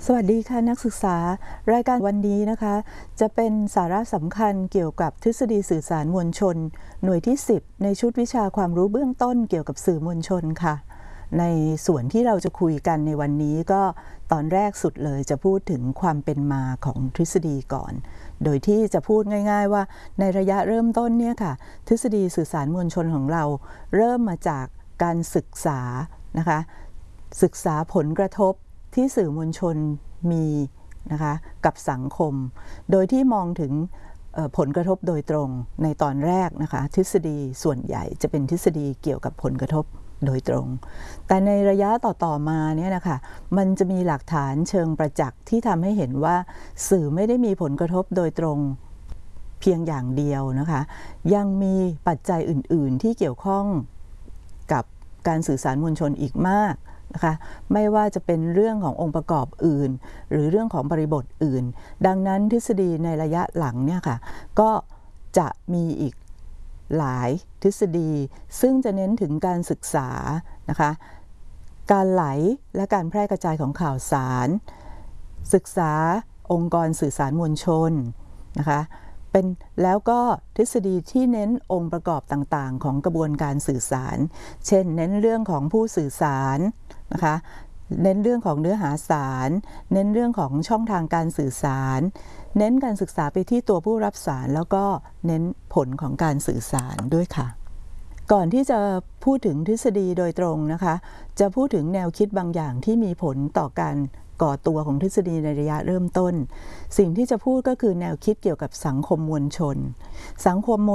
สวัสดีค่ะนักศึกษารายการวันนี้นะคะจะเป็นสาระสำคัญเกี่ยวกับทฤษฎีสื่อสารมวลชนหน่วยที่10ในชุดวิชาความรู้เบื้องต้นเกี่ยวกับสื่อมวลชนค่ะในส่วนที่เราจะคุยกันในวันนี้ก็ตอนแรกสุดเลยจะพูดถึงความเป็นมาของทฤษฎีก่อนโดยที่จะพูดง่ายๆว่าในระยะเริ่มต้นเนี่ยค่ะทฤษฎีสื่อสารมวลชนของเราเริ่มมาจากการศึกษานะคะศึกษาผลกระทบที่สื่อมวลชนมีนะคะกับสังคมโดยที่มองถึงผลกระทบโดยตรงในตอนแรกนะคะทฤษฎีส่วนใหญ่จะเป็นทฤษฎีเกี่ยวกับผลกระทบโดยตรงแต่ในระยะต่อมาเนี่ยนะคะมันจะมีหลักฐานเชิงประจักษ์ที่ทำให้เห็นว่าสื่อไม่ได้มีผลกระทบโดยตรงเพียงอย่างเดียวนะคะยังมีปัจจัยอื่นๆที่เกี่ยวข้องกับการสื่อสารมวลชนอีกมากนะคะไม่ว่าจะเป็นเรื่องขององค์ประกอบอื่นหรือเรื่องของบริบทอื่นดังนั้นทฤษฎีในระยะหลังเนี่ยค่ะก็จะมีอีกหลายทฤษฎีซึ่งจะเน้นถึงการศึกษานะคะการไหลและการแพร่กระจายของข่าวสารศึกษาองค์กรสื่อสารมวลชนนะคะแล้วก็ทฤษฎีที่เน้นองค์ประกอบต่างๆของกระบวนการสื่อสารเช่นเน้นเรื่องของผู้สื่อสารนะคะเน้นเรื่องของเนื้อหาสารเน้นเรื่องของช่องทางการสื่อสารเน้นการศึกษาไปที่ตัวผู้รับสารแล้วก็เน้นผลของการสื่อสารด้วยค่ะก่อนที่จะพูดถึงทฤษฎีโดยตรงนะคะจะพูดถึงแนวคิดบางอย่างที่มีผลต่อการก่อตัวของทฤษฎีในระยะเริ่มต้นสิ่งที่จะพูดก็คือแนวคิดเกี่ยวกับสังคมมวลชน